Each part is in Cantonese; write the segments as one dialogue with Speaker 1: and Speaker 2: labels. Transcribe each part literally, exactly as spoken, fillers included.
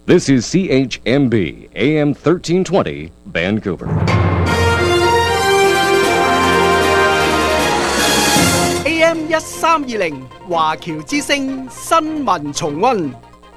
Speaker 1: This is C H M B, A M thirteen twenty, Vancouver.
Speaker 2: A M 一三二零華僑之聲新聞重溫。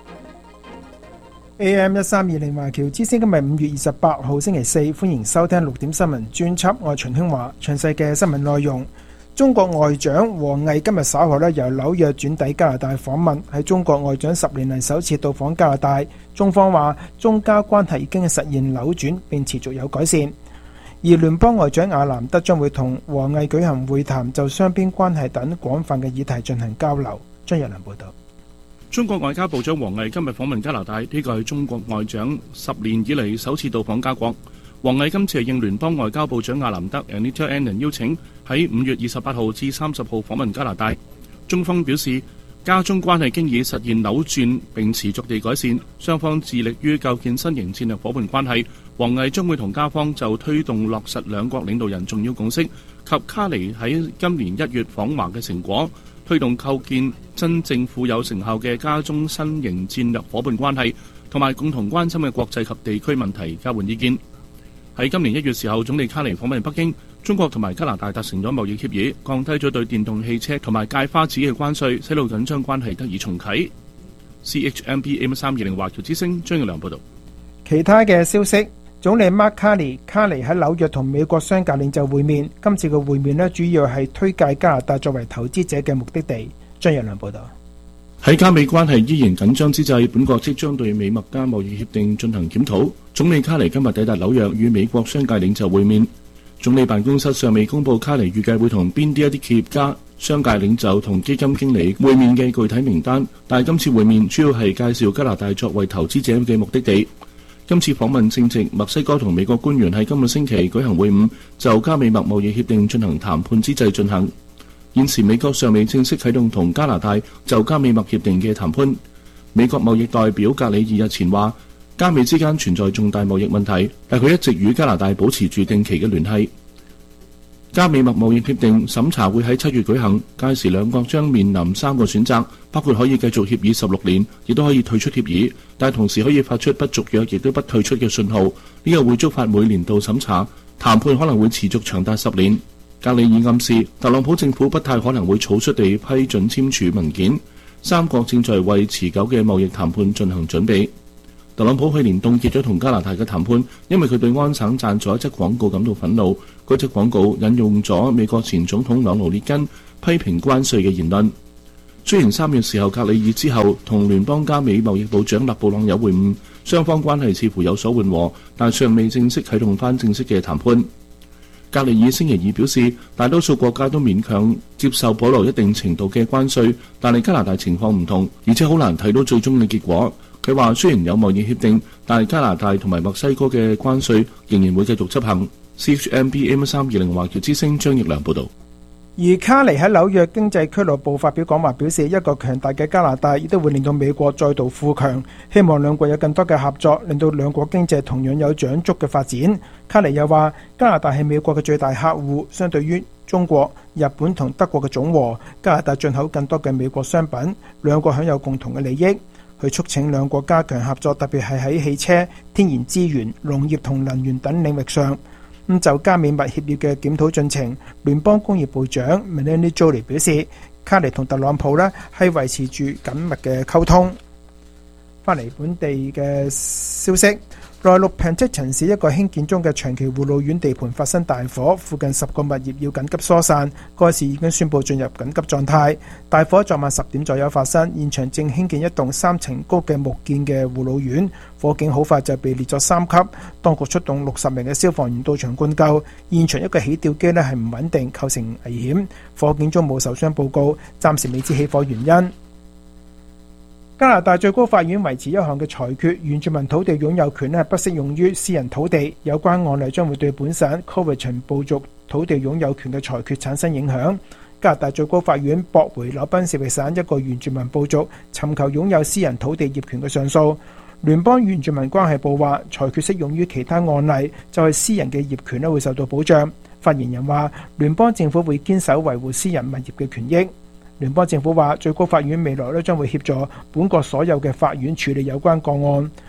Speaker 3: A M 一三二零華僑之聲今日五月二十八號星期四，歡迎收聽六點新聞專輯。我係秦興華，詳細嘅新聞內容。中國外長王毅今日稍後咧由紐約轉抵加拿大訪問，係中國外長十年嚟首次到訪加拿大。中方話中加關係已經實現扭轉並持續有改善。而聯邦外長阿南德將會同王毅舉行會談，就雙邊關係等廣泛嘅議題進行交流。張日良報道。
Speaker 4: 中國外交部長王毅今日訪問加拿大，呢個係中國外長十年以嚟首次到訪加國。王毅今次係應聯邦外交部長阿南德 Anita Anand 邀請，喺五月二十八號至三十號訪問加拿大。中方表示，加中關係經已實現扭轉並持續地改善，雙方致力於構建新型戰略夥伴關係。王毅將會同加方就推動落實兩國領導人重要共識及卡尼喺今年一月訪華嘅成果，推動構建真正富有成效嘅加中新型戰略夥伴關係，同埋共同關心嘅國際及地區問題交換意見。喺今年一月時候，總理卡尼訪問北京，中國同埋加拿大達成咗貿易協議，降低咗對電動汽車同埋芥花籽嘅關稅，使到緊張關係得以重啟。C H M B A M 三二零華僑之聲張耀良報道。
Speaker 3: 其他嘅消息，總理 Mark Carney 卡尼喺紐約同美國商界領袖會面，今次嘅會面呢，主要係推介加拿大作為投資者嘅目的地。張耀良報道。
Speaker 4: 喺加美關係依然緊張之際，本國即將對美墨加貿易協定進行檢討。總理卡尼今日抵達紐約與美國商界領袖會面。總理辦公室尚未公布卡尼預計會同邊啲一啲企業家、商界領袖同基金經理會面嘅具體名單，但係今次會面主要係介紹加拿大作為投資者嘅目的地。今次訪問正值墨西哥同美國官員喺今個星期舉行會晤，就加美墨貿易協定進行談判之際進行。現時美國尚未正式啟動同加拿大就加美墨協定嘅談判。美國貿易代表格里爾日前話，加美之間存在重大貿易問題，但佢一直與加拿大保持住定期嘅聯繫。加美墨貿易協定審查會喺七月舉行，屆時兩國將面臨三個選擇，包括可以繼續協議十六年，亦都可以退出協議，但同時可以發出不續約亦都不退出嘅信號。呢個會觸發每年度審查，談判可能會持續長達十年。格里爾暗示，特朗普政府不太可能會草率地批准簽署文件。三國正在為持久嘅貿易談判進行準備。特朗普去年凍結咗同加拿大嘅談判，因為佢對安省贊助一則廣告感到憤怒。嗰則廣告引用咗美國前總統朗奴列根批評關稅嘅言論。雖然三月時候格里爾之後同聯邦加美貿易部長勒布朗有會晤，雙方關係似乎有所緩和，但尚未正式啟動翻正式嘅談判。格里爾星期二表示，大多數國家都勉強接受保留一定程度嘅關稅，但係加拿大情況唔同，而且好難睇到最終嘅結果。佢話雖然有貿易協定，但係加拿大同埋墨西哥嘅關稅仍然會繼續執行。C H M B A 三二零華僑之聲張奕良報導。
Speaker 3: 而卡尼喺紐約經濟俱樂部發表講話，表示一個強大嘅加拿大亦都會令到美國再度富強，希望兩國有更多嘅合作，令到兩國經濟同樣有長足嘅發展。卡尼又話加拿大係美國嘅最大客戶，相對於中國、日本同德國嘅總和，加拿大進口更多嘅美國商品，兩國享有共同嘅利益。佢促請兩國加強合作，特別係喺汽車、天然資源、農業同能源等領域上。咁就加美墨協議嘅檢討進程，聯邦工業部長 Melanie Joly 表示，卡尼同特朗普呢係維持住緊密嘅溝通。翻嚟本地嘅消息，內陸 Penticton 市一個興建中嘅長期護老院地盤發生大火，附近十個物業要緊急疏散，該市已經宣布進入緊急狀態。大火昨晚十點左右發生，現場正興建一棟三層高嘅木建嘅護老院，火警好快就被列作三級，當局出動六十名嘅消防員到場灌救，現場一個起吊機呢係唔穩定，構成危險，火警中冇受傷報告，暫時未知起火原因。加拿大最高法院維持一項嘅裁決，原住民土地擁有權咧不適用於私人土地，有關案例將會對本省 Cowichan 部族土地擁有權嘅裁決產生影響。加拿大最高法院駁回紐賓士域省一個原住民部族尋求擁有私人土地業權嘅上訴。聯邦原住民關係部話，裁決適用於其他案例，就係私人嘅業權咧會受到保障。發言人話，聯邦政府會堅守維護私人物業嘅權益。聯邦政府話，最高法院未來咧將會協助本國所有嘅法院處理有關個案。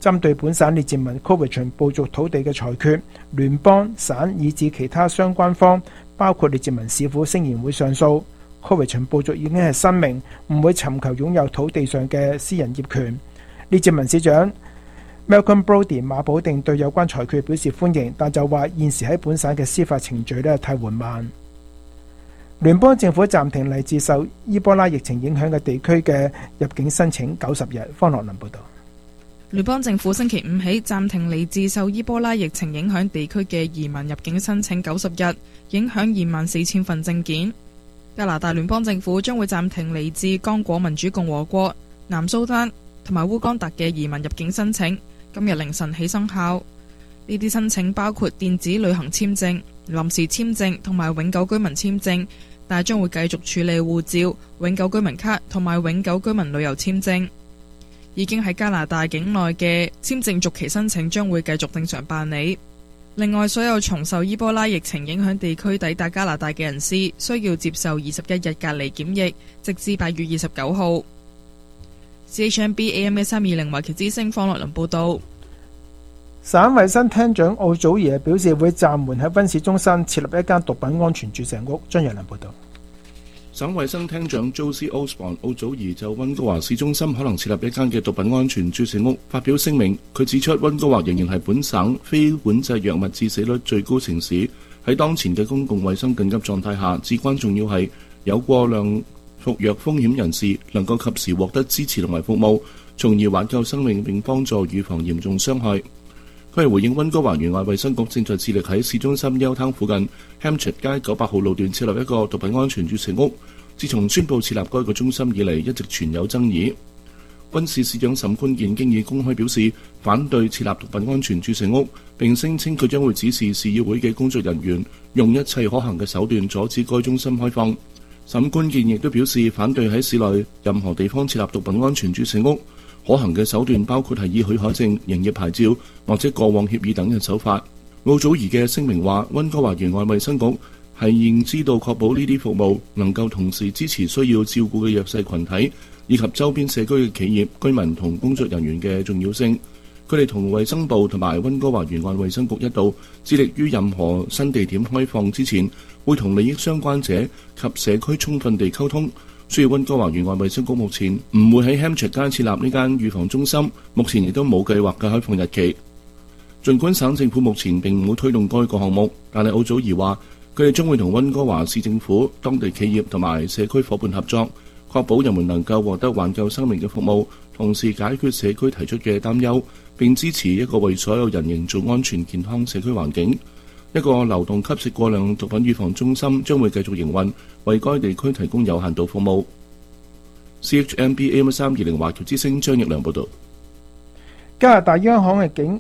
Speaker 3: 針對本省列治文區域場部族土地嘅裁決，聯邦、省以至其他相關方，包括列治文市府，聲言會上訴。區域場部族已經係聲明唔會尋求擁有土地上嘅私人業權。列治文市長 Malcolm Brody 馬保定對有關裁決表示歡迎，但就話現時喺本省嘅司法程序咧太緩慢。聯邦政府暫停嚟自受伊波拉疫情影響嘅地區嘅入境申請九十日。方樂林報道。
Speaker 5: 聯邦政府星期五起暫停嚟自受伊波拉疫情影響地區嘅移民入境申請九十日，影響二萬四千份證件。加拿大聯邦政府將會暫停嚟自剛果民主共和國、南蘇丹同埋烏干達嘅移民入境申請，今日凌晨起生效。呢啲申請包括電子旅行簽證、臨時簽證同埋永久居民簽證，但係將會繼續處理護照、永久居民卡同埋永久居民旅遊簽證。已經喺加拿大境內嘅簽證續期申請將會繼續正常辦理。另外，所有從受伊波拉疫情影響地區抵達加拿大嘅人士，需要接受二十一日隔離檢疫，直至八月二十九號。C H M B A M 一三二零華僑之聲方樂麟報道。
Speaker 3: 省衛生廳長奧祖兒表示會暫緩喺溫市中心設立一間毒品安全注射屋。張日良報道。
Speaker 4: 省衛生廳長 Josie Osborne 奧祖兒就溫哥華市中心可能設立一間嘅毒品安全注射屋發表聲明。佢指出，溫哥華仍然係本省非管制藥物致死率最高城市。喺當前嘅公共衛生緊急狀態下，至關重要係有過量服藥風險人士能夠及時獲得支持同埋服務，從而挽救生命並幫助預防嚴重傷害。佢係回應溫哥華沿岸衛生局正在致力喺市中心休灘附近 Hampshire 街九百號路段設立一個毒品安全注射屋。自從宣布設立該個中心以嚟，一直存有爭議。溫市市長沈坤健經已公開表示反對設立毒品安全注射屋，並聲稱佢將會指示市議會嘅工作人員用一切可行嘅手段阻止該中心開放。沈坤健亦都表示反對喺市內任何地方設立毒品安全注射屋。可行嘅手段包括係以許可證、營業牌照或者過往協議等嘅手法。奧祖兒嘅聲明話，溫哥華沿岸衛生局係認知道確保呢啲服務能夠同時支持需要照顧嘅弱勢群體，以及周邊社區嘅企業、居民同工作人員嘅重要性。佢哋同衛生部同埋溫哥華沿岸衛生局一道，致力於任何新地點開放之前，會同利益相關者及社區充分地溝通。所以溫哥華沿岸衛生局目前唔會喺 Hampshire 街設立呢間預防中心，目前亦都冇計劃嘅開放日期。儘管省政府目前並唔會推動該個項目，但係奧祖兒話佢哋將會同溫哥華市政府、當地企業同埋社區夥伴合作，確保人們能夠獲得挽救生命嘅服務，同時解決社區提出嘅擔憂，並支持一個為所有人營造安全健康社區環境。一個流動吸食過量毒品預防中心將會繼續營運，為該地區提供有限度服務。C H M B A M 三二零華僑之聲張奕良報道。
Speaker 3: 加拿大央行嘅警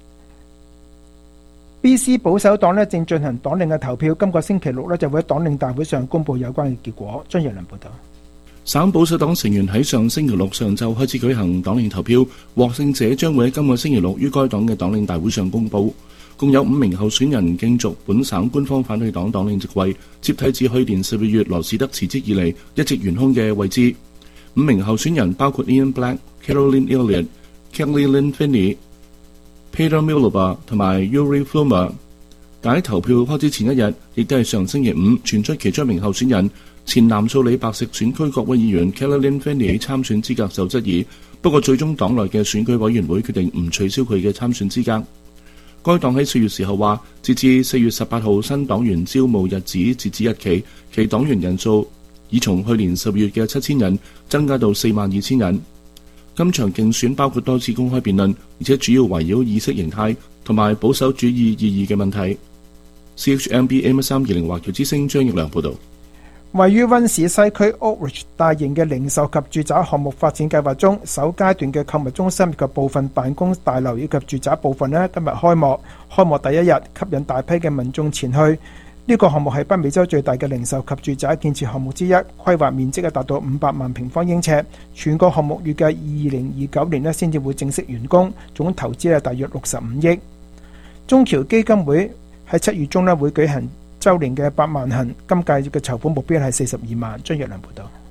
Speaker 3: B C 保守黨咧正進行黨領嘅投票，今個星期六咧就會喺黨領大會上公布有關嘅結果。張奕良報道。
Speaker 4: 省保守黨成員喺上星期六上晝開始舉行黨領投票，獲勝者將會喺今個星期六於該黨嘅黨領大會上公布。共有五名候選人競逐本省官方反對黨黨領職位，接替自去年十二月羅士德辭職以嚟一直懸空嘅位置。五名候選人包括 Ian Black、Caroline Elliott、Kelly Lynn Finney、Peter Miliband 同埋 Yuri Flummer。但喺投票開始前一日，亦都係上星期五傳出其中一名候選人前南蘇里白石選區國會議員 Kelly Lynn Finney 參選資格受質疑，不過最終黨內嘅選舉委員會決定唔取消佢嘅參選資格。該黨喺四月時候話，截至四月十八號新黨員招募日子截止日期，其黨員人數已從去年十月嘅七千人增加到四萬二千人。今場競選包括多次公開辯論，而且主要圍繞意識形態同埋保守主義意義嘅問題。C H M B A 三二零華僑之聲張奕良報道。
Speaker 3: 位於溫市西區 Oakridge 大型嘅零售及住宅項目發展計劃中，首階段嘅購物中心以及部分辦公大樓以及住宅部分呢，今日開幕。開幕第一日吸引大批嘅民眾前去。呢、這個項目係北美洲最大嘅零售及住宅建設項目之一，規劃面積係達到五百萬平方英尺。全個項目預計二零二九年呢先至會正式完工，總投資係大約六十五億。中僑基金會喺七月中呢會舉行周年嘅百萬行，今屆嘅籌款目標係四十二萬。張若良報道。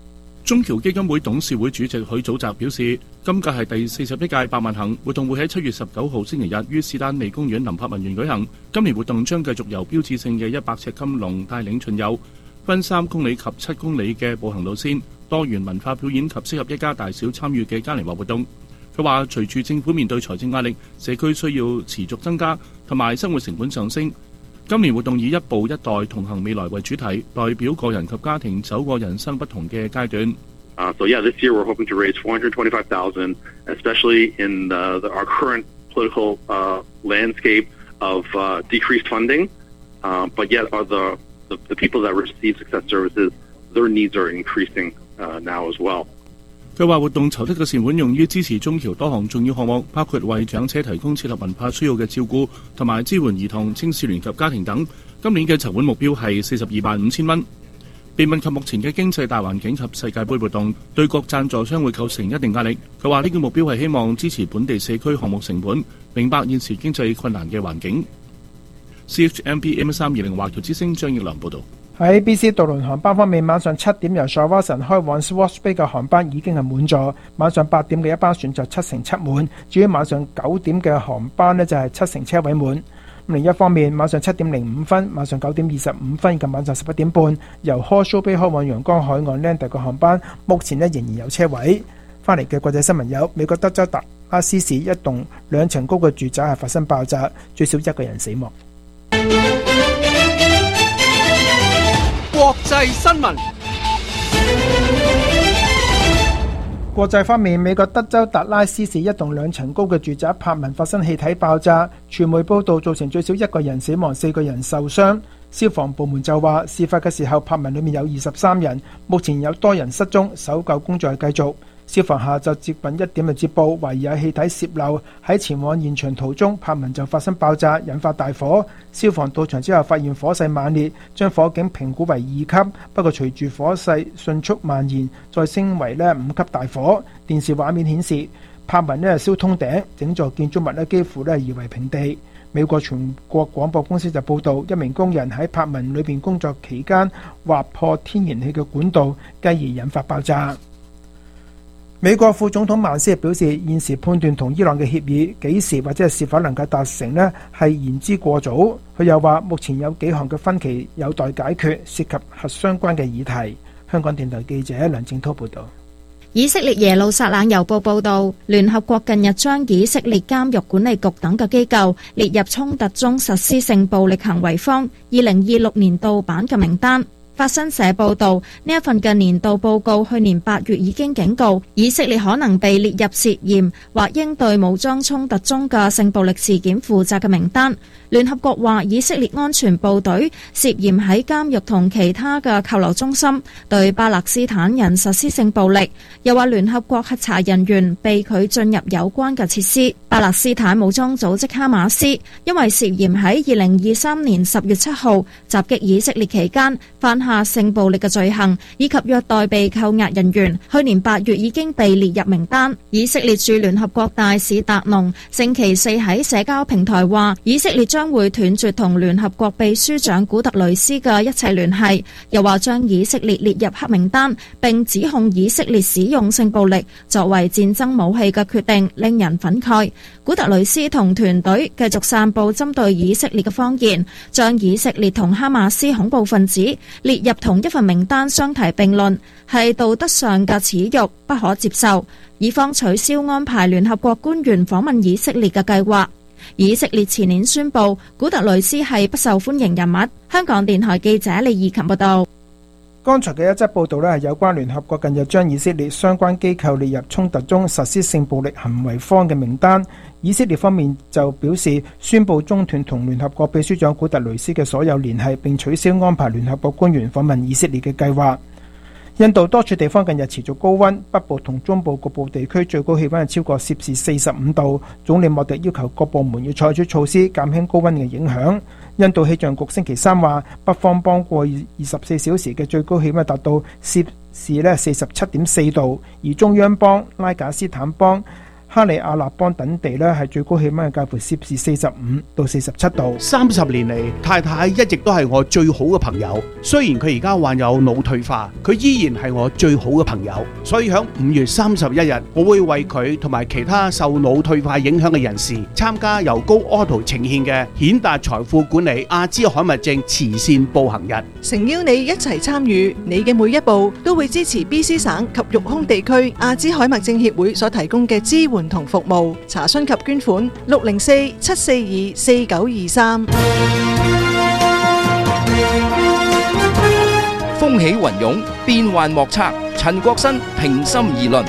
Speaker 4: 中僑基金會董事會主席許祖澤表示，今屆係第四十一屆百萬行活動，會喺七月十九號星期日於士丹利公園臨柏文園舉行。今年活動將繼續由標誌性嘅一百尺金龍帶領巡遊，分三公里及七公里嘅步行路線，多元文化表演及適合一家大小參與嘅嘉年華活動。佢話，隨住政府面對財政壓力，社區需要持續增加，同埋生活成本上升。今年活動以一步一代同行未來為主題，代表個人及家庭走過人生不同嘅階段。
Speaker 6: Uh, so yeah, this year we're hoping to raise four hundred twenty-five thousand dollars, especially in the, the, our current political uh, landscape of uh, decreased funding. Uh, but yet, are the, the the people that receive success services, their needs are increasing uh, now as well.
Speaker 4: 佢話活動籌得嘅善款用於支持中僑多項重要項目，包括為長者提供切合文化需要嘅照顧，同埋支援兒童、青少年及家庭等。今年嘅籌款目標係四十二萬五千蚊。被問及目前嘅經濟大環境及世界盃活動對各贊助商會構成一定壓力，佢話呢個目標係希望支持本地社區項目成本，明白現時經濟困難嘅環境。C H M P M 三二零華僑之聲張奕良報導。
Speaker 3: 喺 B C 渡輪航班方面，晚上七點由 Shawson 開往 Swash Bay 嘅航班已經係滿座，晚上八點嘅一班船就七成七滿，至於晚上九點嘅航班呢，就係七成車位滿。另一方面，晚上七點零五分、晚上九點二十五分以及晚上十一點半由 Horseshoe Bay 開往陽江海岸 Lander 嘅航班，目前呢仍然有車位。翻嚟嘅國際新聞有美國德州達拉斯市一棟兩層高嘅住宅係發生爆炸，最少一個人死亡。
Speaker 2: 國際新聞。
Speaker 3: 國際方面，美國德州達拉斯市一棟兩層高嘅住宅柏文發生氣體爆炸，傳媒報道造成最少一個人死亡，四個人受傷。消防部門就話，事發嘅時候柏文裏面有二十三人，目前有多人失蹤，搜救工作繼續。消防下晝接近一點嘅接報，懷疑有氣體洩漏，喺前往現場途中，柏文就發生爆炸，引發大火。消防到場之後發現火勢猛烈，將火警評估為二級，不過隨住火勢迅速蔓延，再升為呢五級大火。電視畫面顯示，柏文呢燒通頂，整座建築物呢幾乎呢夷為平地。美國全國廣播公司就報道，一名工人喺柏文裏邊工作期間劃破天然氣嘅管道，繼而引發爆炸。美國副總統曼斯表示，現時判斷同伊朗嘅協議幾時或者係是否能夠達成呢係言之過早。佢又話，目前有幾項嘅分歧有待解決，涉及核相關嘅議題。香港電台記者梁正滔報導。
Speaker 7: 以色列耶路撒冷郵報報導，聯合國近日將以色列監獄管理局等嘅機構列入衝突中實施性暴力行為方二零二六年度版嘅名單。法新社報導，呢一份嘅年度報告去年八月已經警告，以色列可能被列入涉嫌或應對武裝衝突中嘅性暴力事件負責嘅名單。聯合國話，以色列安全部隊涉嫌喺監獄同其他嘅扣留中心對巴勒斯坦人實施性暴力，又話聯合國核查人員被拒進入有關嘅設施。巴勒斯坦武裝組織哈馬斯因為涉嫌喺二零二三年十月七號襲擊以色列期間犯下性暴力嘅罪行，以及虐待被扣押人員，去年八月已經被列入名單。以色列駐聯合國大使達農星期四喺社交平台話，以色列將會斷絕同聯合國秘書長古特雷斯嘅一切聯繫，又話將以色列列入黑名單，並指控以色列使用性暴力作為戰爭武器嘅決定令人憤慨。古特雷斯同團隊繼續散佈針對以色列嘅謊言，將以色列同哈馬斯恐怖分子列入同一份名單相提並論，係道德上嘅恥辱，不可接受。以方取消安排聯合國官員訪問以色列嘅計劃。以色列前年宣布古特雷斯係不受歡迎人物。香港電台記者李義琴報道。
Speaker 3: 剛才嘅一則報道呢，係有關聯合國近日將以色列相關機構列入衝突中實施性暴力行為方嘅名單。以色列方面就表示宣布中斷同聯合國秘書長古特雷斯嘅所有聯繫，並取消安排聯合國官員訪問以色列嘅計劃。印度多處地方近日持續高溫，北部同中部局部地區最高氣溫係超過攝氏四十五度。總理莫迪要求各部門要採取措施減輕高溫嘅影響。印度氣象局星期三話，北方邦過二十四小時嘅最高氣溫達到攝氏呢四十七點四度，而中央邦、拉賈斯坦邦、 哈里亞納邦等地呢係最高氣溫係介乎攝氏四十五到四十七度。
Speaker 2: 三十年嚟，太太一直都係我最好嘅朋友。雖然佢而家患有腦退化，佢依然係我最好嘅朋友。所以喺五月三十一日，我會為佢同埋其他受腦退化影響嘅人士參加由高柯圖呈獻嘅顯達財富管理阿茲海默症慈善步行日，
Speaker 8: 誠邀你一齊參與。你嘅每一步都會支持 B C 省及育空地區阿茲海默症協會所提供嘅支援同服務。查詢及捐款六零四七四二四九二三。
Speaker 9: 風起雲湧，變幻莫測。陳國新平心而論。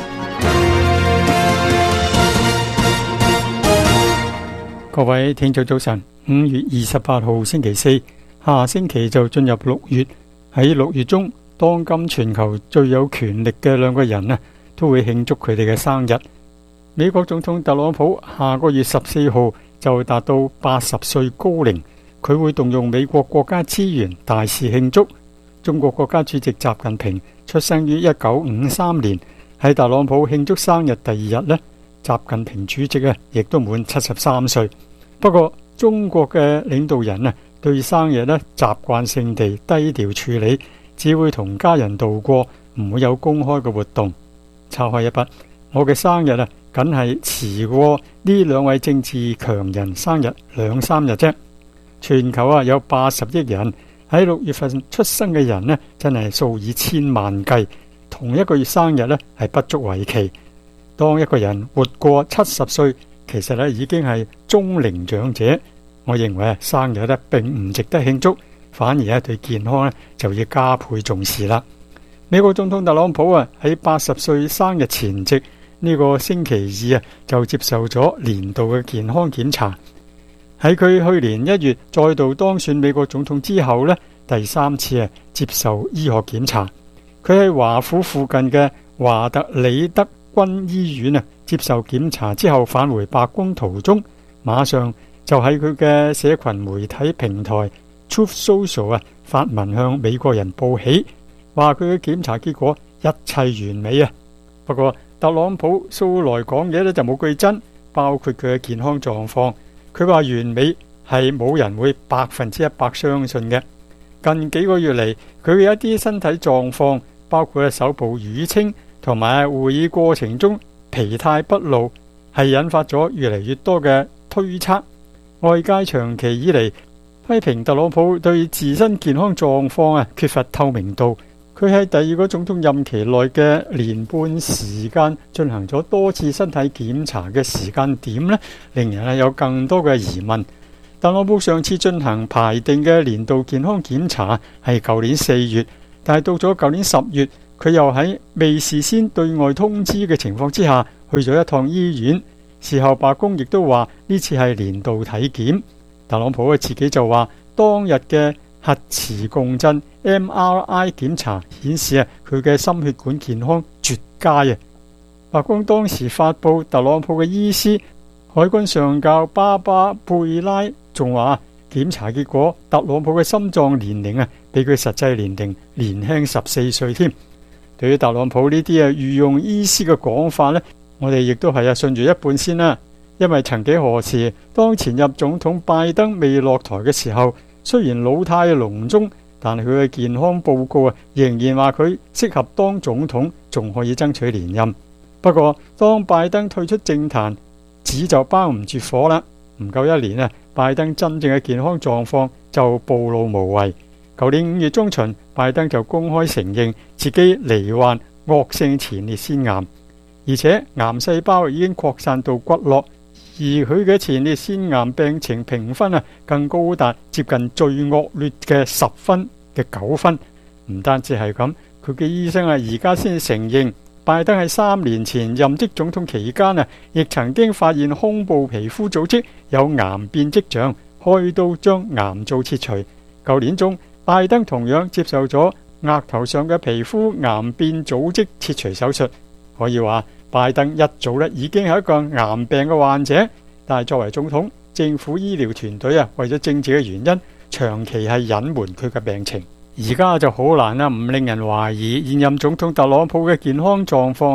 Speaker 10: 各位聽眾早晨，五月二十八號星期四，下星期就進入六月。喺六月中，當今全球最有權力嘅兩個人呢，都會慶祝佢哋嘅生日。美國總統特朗普下個月十四號就達到八十歲高齡，佢會動用美國國家資源大肆慶祝。中國國家主席習近平出生於一九五三年，喺特朗普慶祝生日第二日呢，習近平主席啊亦都滿七十三歲。不過中國嘅領導人啊對生日呢習慣性地低調處理，只會同家人度過，唔會有公開嘅活動。抄開一筆，我嘅生日啊梗係遲過呢兩位政治強人生日兩三日啫。全球啊有八十億人，喺六月份出生嘅人呢，真係數以千萬計。同一個月生日呢係不足為奇。當一個人活過七十歲，其實呢已經係中齡長者。我認為生日呢並唔值得慶祝，反而咧對健康呢就要加倍重視啦。美國總統特朗普啊喺八十歲生日前夕呢個星期二啊就接受咗年度嘅健康檢查。喺佢去年一月再度當選美國總統之後呢，第三次啊接受醫學檢查。佢喺華府附近嘅華特里德軍醫院啊接受檢查之後返回白宮途中，馬上就喺佢嘅社群媒體平台 Truth Social 啊發文向美國人報喜，話佢嘅檢查結果一切完美啊。不過特朗普素來講嘢咧就冇句真，包括佢嘅健康狀況。佢話完美係冇人會百分之一百相信嘅。近幾個月嚟，佢嘅一啲身體狀況，包括手部淤青同埋會議過程中疲態不露，係引發咗越嚟越多嘅推測。外界長期以嚟批評特朗普對自身健康狀況啊缺乏透明度。佢喺第二個總統任期內嘅年半時間進行咗多次身體檢查嘅時間點呢，令人係有更多嘅疑問。特朗普上次進行排定嘅年度健康檢查係舊年四月，但係到咗舊年十月，佢又喺未事先對外通知嘅情況之下去咗一趟醫院。事後白宮亦都話呢次係年度體檢。特朗普自己就話當日嘅核磁共振 M R I 檢查顯示啊，佢嘅心血管健康絕佳啊！白宮當時發佈特朗普嘅醫師海軍上校巴巴貝拉仲話檢查結果特朗普嘅心臟年齡啊，比佢實際年齡年輕十四歲添。對於特朗普呢啲啊御用醫師嘅講法呢，我哋亦都係啊信住一半先啦。因為曾幾何時，當前任總統拜登未落台嘅時候，雖然老態龍鍾，但係佢嘅健康報告啊，仍然話佢適合當總統，仲可以爭取連任。不過，當拜登退出政壇，紙就包唔住火啦。唔夠一年啊，拜登真正嘅健康狀況就暴露無遺。舊年五月中旬，拜登就公開承認自己罹患惡性前列腺癌，而且癌細胞已經擴散到骨骼。而佢嘅前列腺癌病情評分啊，更高達接近最惡劣嘅十分嘅九分。唔單止係咁，佢嘅醫生啊，而家先承認拜登喺三年前任職總統期間啊，亦曾經發現胸部皮膚組織有癌變跡象，開刀將癌灶切除。舊年中，拜登同樣接受咗額頭上嘅皮膚癌變組織切除手術。可以話拜登一早咧已經係一個癌病嘅患者，但係作為總統，政府醫療團隊啊，為咗政治嘅原因，長期係隱瞞佢嘅病情。而家就好難啦，唔令人懷疑現任總統特朗普嘅健康狀況啊，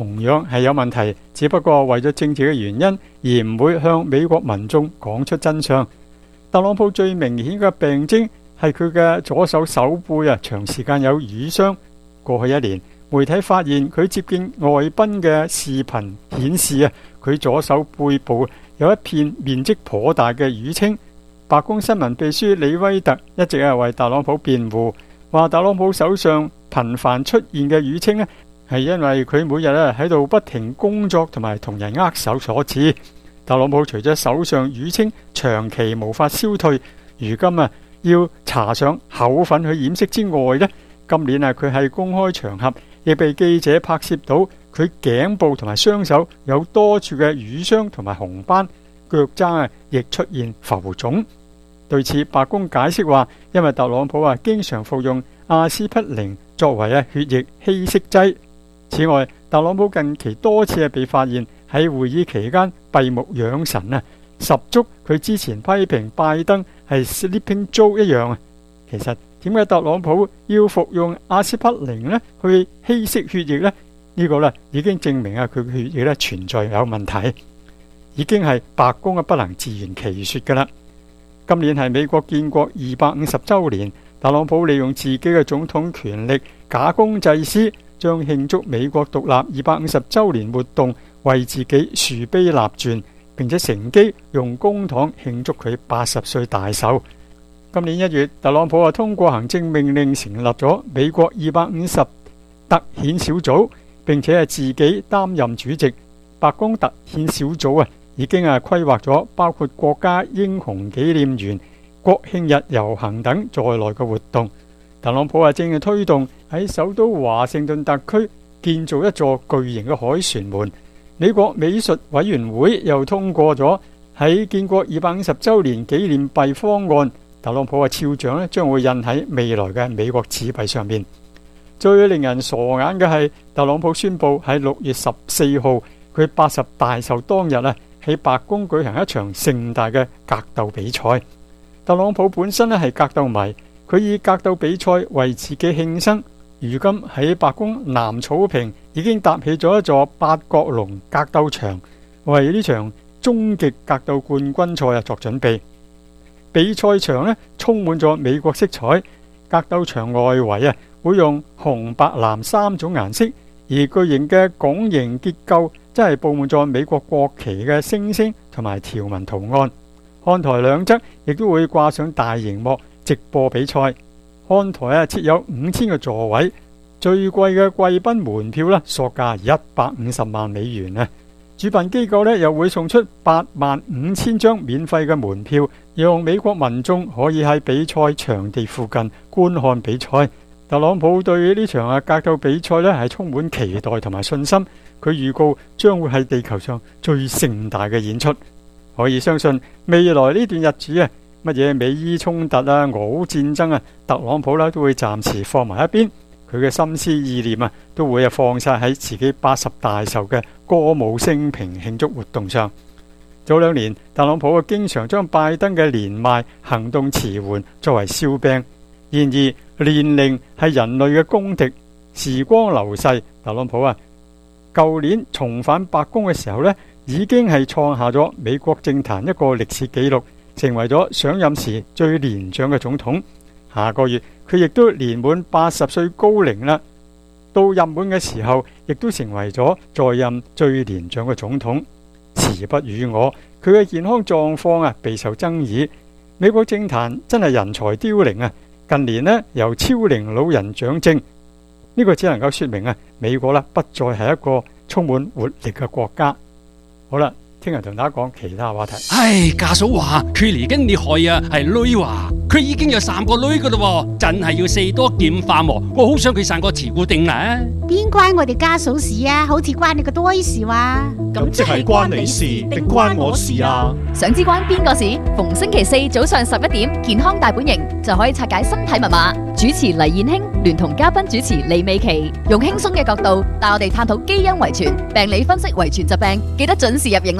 Speaker 10: 同樣係有問題，只不過為咗政治嘅原因而唔會向美國民眾講出真相。特朗普最明顯嘅病徵係佢嘅左手手背啊，長時間有瘀傷。過去一年，媒體發現佢接見外賓嘅視頻顯示啊，佢左手背部有一片面積頗大嘅淤青。白宮新聞秘書李威特一直係為特朗普辯護，話特朗普手上頻繁出現嘅淤青呢，係因為佢每日咧喺度不停工作同埋同人握手所致。特朗普除咗手上淤青長期無法消退，如今啊要搽上口粉去掩飾之外呢，今年啊佢喺公開場合亦被記者拍攝到佢頸部同埋雙手有多處嘅瘀傷同埋紅斑，腳踭啊亦出現浮腫。對此，白宮解釋話，因為特朗普啊經常服用阿司匹靈作為啊血液稀釋劑。此外，特朗普近期多次係被發現喺會議期間閉目養神啊，十足佢之前批評拜登係 Sleeping Joe 一樣啊。其實點解特朗普要服用阿司匹靈呢去稀釋血液呢？呢、這個呢已經證明啊佢嘅血液咧存在有問題，已經係白宮嘅不能自圓其說噶啦。今年係美國建國二百五十週年，特朗普利用自己嘅總統權力假公濟私，將慶祝美國獨立二百五十週年活動為自己樹碑立傳，並且乘機用公帑慶祝佢八十歲大壽。今年一月，特朗普啊通過行政命令成立咗美國二百五十特遣小組，並且係自己擔任主席。白宮特遣小組啊已經係規劃咗包括國家英雄紀念園、國慶日遊行等在內嘅活動。特朗普啊正係推動喺首都華盛頓特區建造一座巨型嘅凱旋門。美國美術委員會又通過咗喺建國二百五十週年紀念幣方案。特朗普嘅肖像咧將會印喺未來嘅美國紙幣上面。最令人傻眼嘅係，特朗普宣布喺六月十四號佢八十大壽當日啊，喺白宮舉行一場盛大嘅格鬥比賽。特朗普本身咧係格鬥迷，佢以格鬥比賽為自己慶生。如今喺白宮南草坪已經搭起咗一座八角籠格鬥場，為呢場終極格鬥冠軍賽啊作準備。比賽場咧充滿咗美國色彩，格鬥場外圍啊會用紅、白、藍三種顏色，而巨型嘅拱形結構真係佈滿咗美國國旗嘅星星同埋條紋圖案。看台兩側亦都會掛上大螢幕直播比賽。看台啊設有五千個座位，最貴嘅貴賓門票咧索價一百五十萬美元啊！主辦機構咧又會送出八萬五千張免費嘅門票，讓美國民眾可以喺比賽場地附近觀看比賽。特朗普對呢場啊格鬥比賽咧係充滿期待同埋信心，佢預告將會係地球上最盛大嘅演出。可以相信未來呢段日子啊，乜嘢美伊衝突啊、俄烏戰爭啊，特朗普啦都會暫時放埋一邊。佢嘅心思意念啊，都會啊放晒喺自己八十大壽嘅歌舞升平慶祝活動上。早兩年，特朗普啊經常將拜登嘅年邁、行動遲緩作為笑柄。然而，年齡係人類嘅公敵。時光流逝，特朗普啊，舊年重返白宮嘅時候呢，已經係創下咗美國政壇一個歷史紀錄，成為咗上任時最年長嘅總統。下個月佢亦都年滿八十歲高齡啦，到任滿嘅時候，亦都成為咗在任最年長嘅總統。時不與我，佢嘅健康狀況啊備受爭議。美國政壇真係人才凋零啊！近年呢，由超齡老人掌政，呢、這個只能夠說明啊，美國啦不再係一個充滿活力嘅國家。好啦。聽日同大家講其他話題。
Speaker 11: 唉，家嫂話佢嚟緊你害啊，係女話佢已經有三個女噶啦，真係要四多劍化喎。我好想佢生個慈固定啦。
Speaker 12: 邊關我哋家嫂事啊？好似關你個多事話。
Speaker 13: 咁即係關你事定關我事啊？
Speaker 14: 想知關邊個事？逢星期四早上十一點，健康大本營就可以拆解身體密碼。主持黎燕卿聯同嘉賓主持李美琪，用輕鬆嘅角度帶我哋探討基因遺傳、病理分析遺傳疾病，記得準時入營啦。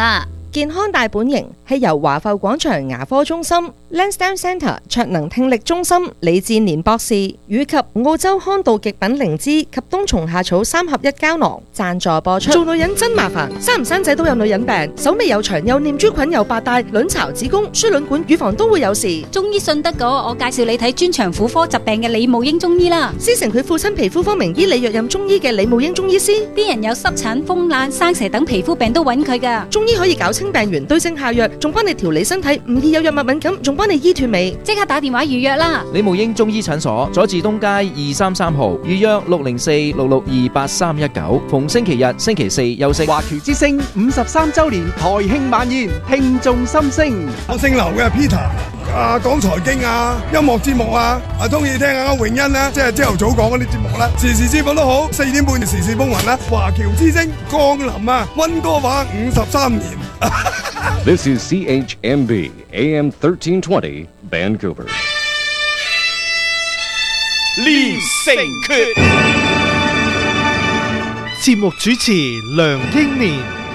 Speaker 15: 健康大本營係由華埠廣場牙科中心、Lansdowne Centre 卓能聽力中心李志年博士以及澳洲康道極品靈芝及冬蟲夏草三合一膠囊贊助播出。做女人真麻煩，生唔生仔都有女人病，手尾有長，有念珠菌，有白帶，卵巢、子宮、輸卵管、乳房都會有事。
Speaker 16: 中醫信得過，我介紹你睇專長婦科疾病嘅李慕英中醫啦。
Speaker 15: 師承佢父親皮膚科名醫李若任中醫嘅李慕英中醫師，
Speaker 16: 啲人有濕疹、風癩、生蛇等皮膚病都揾佢噶。
Speaker 15: 中醫可以搞清病源，對症下藥，仲幫你調理身體，唔易有藥物敏感，仲幫你醫脫尾。
Speaker 16: 即刻打電話預約啦！
Speaker 17: 李慕英中醫診所，佐治東街二三三號，預約六零四六六二八三一九。逢星期日、星期四休息。
Speaker 18: 華僑之聲五十三周年台慶晚宴，聽眾心聲。
Speaker 19: 我姓劉嘅 Peter， 啊講財經啊、音樂節目啊，啊中意聽下詠欣啦，即係朝頭早講嗰啲節目啦，時時節目都好，四點半嘅時事風雲啦。華僑之聲降臨啊，溫哥華五十三年。
Speaker 1: This is C H M B A M thirteen twenty Vancouver。
Speaker 13: 練成訣，節目主持梁英年。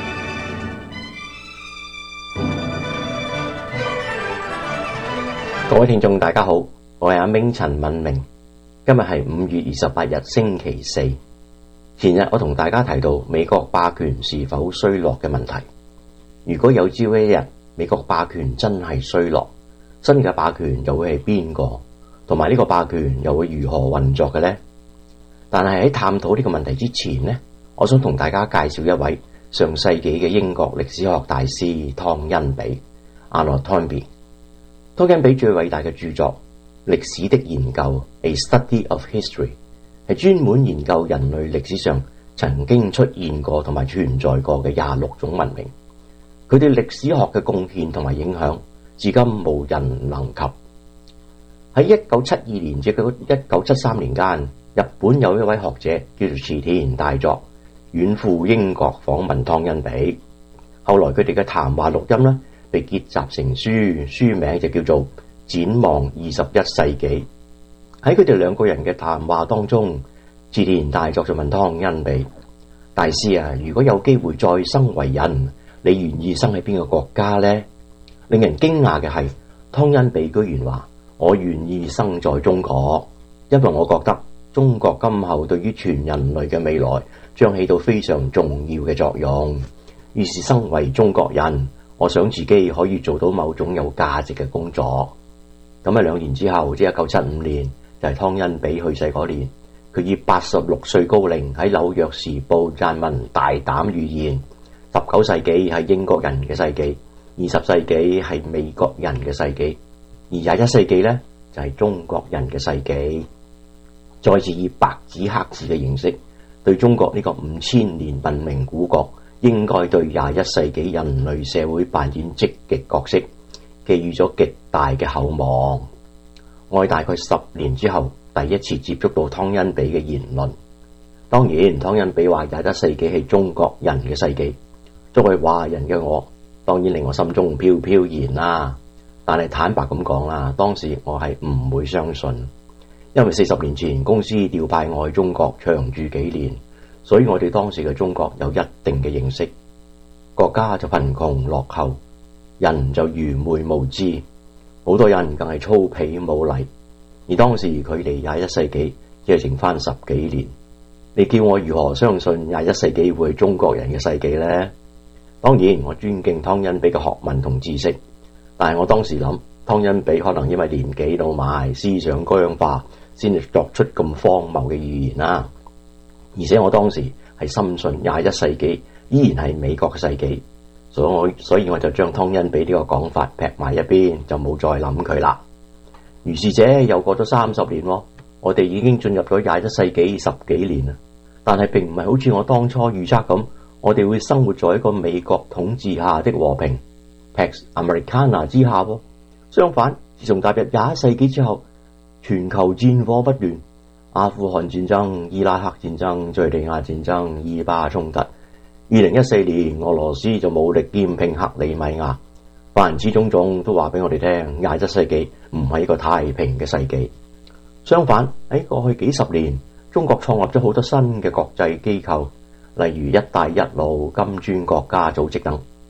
Speaker 20: 各位聽眾大家好，我係阿明陳敏明。今日係五月二十八日星期四。前日我同大家提到美國霸權是否衰落嘅問題。如果有朝一日美國霸權真係衰落，新嘅霸權又會係邊個？同埋呢個霸權又會如何運作嘅呢？但係喺探討呢個問題之前呢，我想同大家介紹一位上世紀嘅英國歷史學大師湯恩比 Arnold Toynbee。湯恩比最偉大嘅著作《歷史的研究》A Study of History 係專門研究人類歷史上曾經出現過同埋存在過嘅廿六種文明。佢對歷史學嘅貢獻同埋影響，至今無人能及。喺一九七二年至一九七三年間，日本有一位學者叫做池田大作，遠赴英國訪問湯恩比。後來佢哋嘅談話錄音呢，被結集成書，書名就叫做《展望二十一世紀》。喺佢哋兩個人嘅談話當中，池田大作就問湯恩比：大師啊，如果有機會再生為人，你願意生喺邊個國家呢？令人驚訝嘅係，湯恩比居然話：我願意生在中國，因為我覺得中國今後對於全人類嘅未來將起到非常重要嘅作用。於是生為中國人，我想自己可以做到某種有價值嘅工作。咁喺兩年之後，即係一九七五年，就係湯恩比去世嗰年，佢以八十六歲高齡喺紐約時報撰文，大膽預言：十九世紀係英國人嘅世紀，二十世紀係美國人嘅世紀，而廿一世紀呢，就係中國人嘅世紀。再次以白紙黑字嘅形式，對中國呢個五千年文明古國應該對廿一世紀人類社會扮演積極角色，寄予咗極大嘅厚望。我喺大概十年之後第一次接觸到湯恩比嘅言論。當然，湯恩比話廿一世紀係中國人嘅世紀，作為華人嘅我，當然令我心中飄飄然啦。但係坦白咁講啦，當時我係唔會相信，因為四十年前公司調派我去中國長住幾年，所以我哋當時嘅中國有一定嘅認識。國家就貧窮落後，人就愚昧無知，好多人更係粗鄙無禮。而當時距離廿一世紀只係剩翻十幾年，你叫我如何相信廿一世紀會係中國人嘅世紀呢？當然，我尊敬湯恩比嘅學問同知識，但係我當時諗，湯恩比可能因為年紀老邁、思想僵化，先至作出咁荒謬嘅預言啦。而且我當時係深信廿一世紀依然係美國嘅世紀，所以我所以我就將湯恩比呢個講法劈埋一邊，就冇再諗佢啦。如是者又過咗三十年咯，我哋已經進入咗廿一世紀十幾年啦，但係並唔係好似我當初預測咁，我哋會生活在一個美國統治下的和平 Pax Americana 之下喎。相反，自從踏入廿一世紀之後，全球戰火不斷，阿富汗戰爭、伊拉克戰爭、敘利亞戰爭、以巴衝突。二零一四年，俄羅斯就武力兼併克里米亞。凡此種種都話俾我哋聽，廿一世紀唔係一個太平嘅世紀。相反，喺過去幾十年，中國創立咗好多新嘅國際機構，例如一帶一路、金磚國家組織等。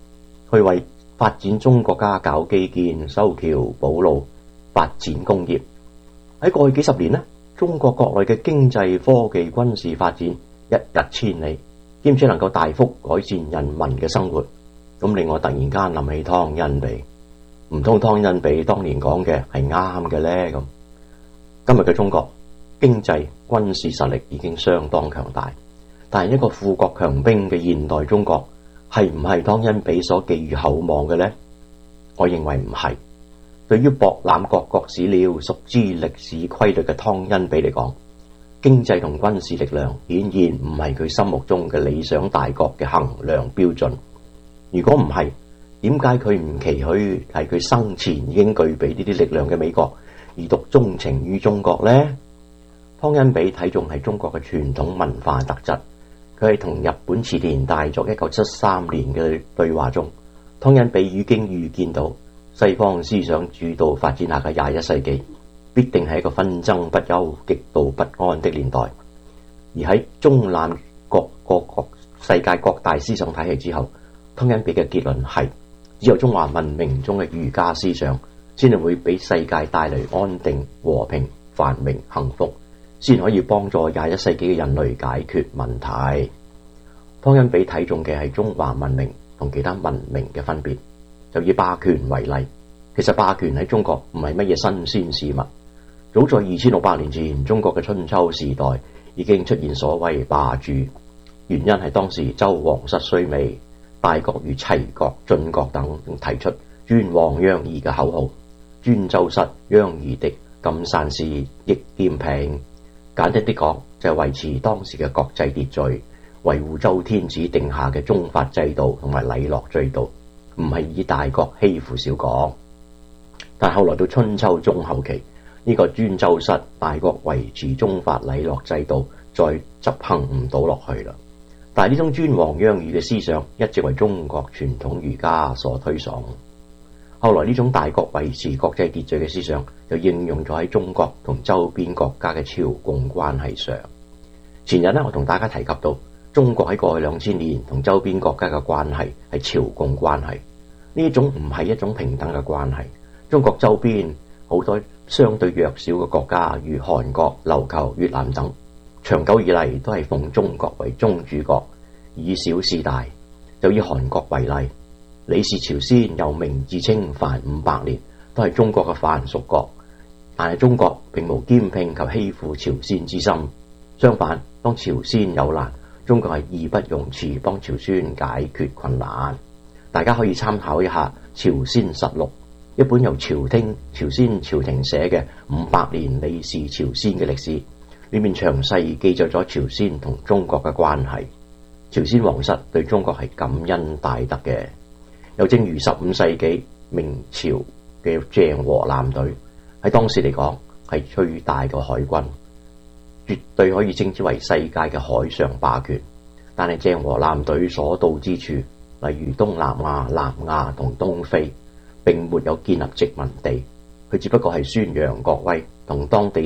Speaker 20: 去為發展中國家搞基建、修橋補路、發展工業。喺過去幾十年呢，中國國內嘅經濟、科技、軍事發展一日千里，兼且能夠大幅改善人民嘅生活。咁令我突然間諗起湯恩比，唔通湯恩比當年講嘅係啱嘅呢？咁今日嘅中國經濟、軍事實力已經相當強大，但係一個富國強兵嘅現代中國係唔係湯恩比所寄予厚望嘅呢？我認為唔係。對於博覽各國史料、熟知歷史規律嘅湯恩比嚟講，經濟同軍事力量顯然唔係佢心目中嘅理想大國嘅衡量標準。如果唔係，點解佢唔期許係佢生前已經具備呢啲力量嘅美國而獨鍾情於中國呢？湯恩比睇重係中國嘅傳統文化特質。佢係同日本池田大作一九七三年嘅對話中，湯恩比已經預見到西方思想主導發展下嘅廿一世紀必定係一個紛爭不休、極度不安的年代。而喺中南各個國世界各大思想體系之後，湯恩比嘅結論係，只有中華文明中嘅儒家思想先係會俾世界帶嚟安定、和平、繁榮、幸福，先可以幫助廿一世紀嘅人類解決問題。湯恩比睇重嘅係中華文明同其他文明嘅分別。就以霸權為例，其實霸權喺中國唔係乜嘢新鮮事物。早在二千六百年前，中國嘅春秋時代已經出現所謂霸主，原因係當時周皇室衰微，大國如齊國、晉國等提出尊王攘夷嘅口號，尊周室、攘夷狄、禁散士、易兼平。簡單啲講，就係維持當時嘅國際秩序，維護周天子定下嘅宗法制度同埋禮樂制度，唔係以大國欺負小國。但後來到春秋中後期，呢、這個尊周室、大國維持宗法禮樂制度再執行唔到落去啦。但係呢種尊王攘夷嘅思想一直為中國傳統儒家所推崇。後來呢種大國維持國際秩序嘅思想就應用咗喺中國同周邊國家嘅朝貢關係上。前日呢，我同大家提及到中國喺過去兩千年同周邊國家嘅關係係朝貢關係，呢種唔係一種平等嘅關係。中國周邊好多相對弱小嘅國家，如韓國、琉球、越南等，長久以嚟都係奉中國為宗主國，以小事大。就以韓國為例，李氏朝鮮由明至清凡五百年，都係中國嘅藩屬國，但係中國並無兼併及欺負朝鮮之心。相反，當朝鮮有難，中國係義不容辭幫朝鮮解決困難。大家可以參考一下《朝鮮實錄》，一本由朝廷朝鮮朝廷寫嘅五百年李氏朝鮮嘅歷史，裏面詳細記載咗朝鮮同中國嘅關係。朝鮮皇室對中國係感恩戴德嘅。又正如十五世紀明朝嘅鄭和艦隊，喺當時嚟講係最大嘅海軍，絕對可以稱之為世界嘅海上霸權。但係鄭和艦隊所到之處，例如東南亞、南亞同東非，並沒有建立殖民地，佢只不過係宣揚國威，同當地